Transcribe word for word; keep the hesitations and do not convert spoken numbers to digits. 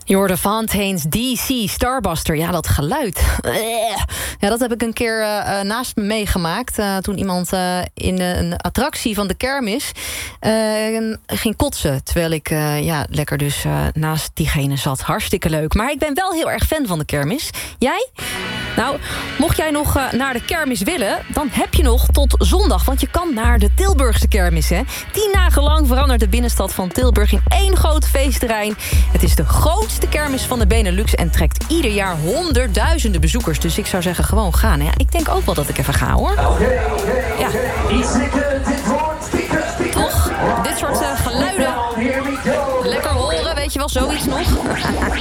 Je hoorde Fontaine's D C Starbuster. Ja, dat geluid. Ja, dat heb ik een keer uh, naast me meegemaakt. Uh, toen iemand uh, in uh, een attractie van de kermis uh, ging kotsen. Terwijl ik uh, ja, lekker dus uh, naast diegene zat. Hartstikke leuk. Maar ik ben wel heel erg fan van de kermis. Jij? Nou, mocht jij nog uh, naar de kermis willen, dan heb je nog tot zondag. Want je kan naar de Tilburgse kermis, hè. Tien dagen lang verandert de binnenstad van Tilburg in één groot feestterrein. Het is de grootste kermis van de Benelux en trekt ieder jaar honderdduizenden bezoekers. Dus ik zou zeggen, gewoon gaan. Ja, ik denk ook wel dat ik even ga, hoor. Ja. Toch? Dit soort uh, geluiden. Lekker horen, weet je wel, zoiets nog.